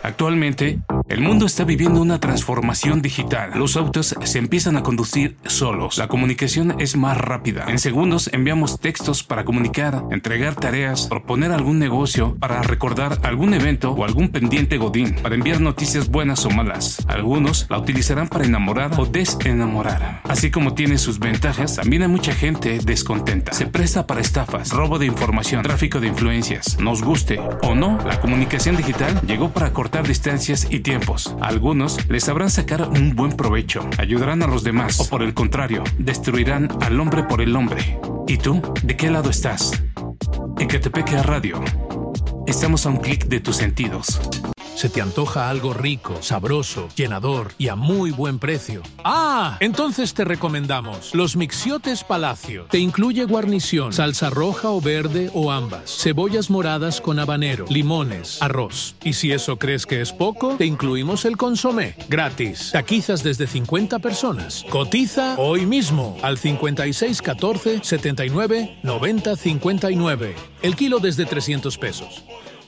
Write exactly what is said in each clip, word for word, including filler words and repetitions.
Actualmente, el mundo está viviendo una transformación digital. Los autos se empiezan a conducir solos. La comunicación es más rápida. En segundos enviamos textos para comunicar, entregar tareas, proponer algún negocio, para recordar algún evento o algún pendiente godín, para enviar noticias buenas o malas. Algunos la utilizarán para enamorar o desenamorar. Así como tiene sus ventajas, también hay mucha gente descontenta. Se presta para estafas, robo de información, tráfico de influencias. Nos guste o no, la comunicación digital llegó para cortar distancias y tiempos. A algunos les sabrán sacar un buen provecho, ayudarán a los demás, o por el contrario, destruirán al hombre por el hombre. ¿Y tú? ¿De qué lado estás? En Ecatepeque Radio. Estamos a un clic de tus sentidos. ¿Se te antoja algo rico, sabroso, llenador y a muy buen precio? ¡Ah! Entonces te recomendamos los Mixiotes Palacio. Te incluye guarnición, salsa roja o verde o ambas, cebollas moradas con habanero, limones, arroz. Y si eso crees que es poco, te incluimos el consomé, gratis. Taquizas desde cincuenta personas. Cotiza hoy mismo al cincuenta y seis catorce setenta y nueve noventa cincuenta y nueve. El kilo desde trescientos pesos.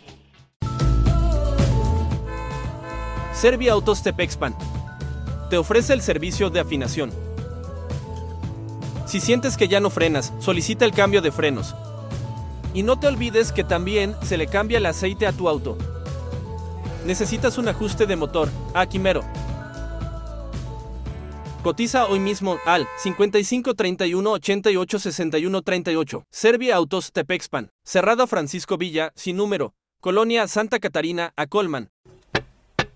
Serbia Autos Tepexpan te ofrece el servicio de afinación. Si sientes que ya no frenas, solicita el cambio de frenos. Y no te olvides que también se le cambia el aceite a tu auto. ¿Necesitas un ajuste de motor? A Quimero. Cotiza hoy mismo al cincuenta y cinco treinta y uno ochenta y ocho sesenta y uno treinta y ocho. Serbia Autos Tepexpan. Cerrado Francisco Villa, sin número. Colonia Santa Catarina, a Colman.